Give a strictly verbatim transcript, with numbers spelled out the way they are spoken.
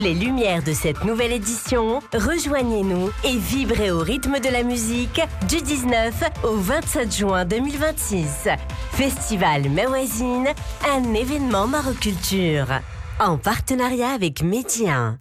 Les lumières de cette nouvelle édition, rejoignez-nous et vibrez au rythme de la musique du dix-neuf au vingt-sept juin deux mille vingt-six. Festival Mawazine, un événement maroculture. En partenariat avec Média.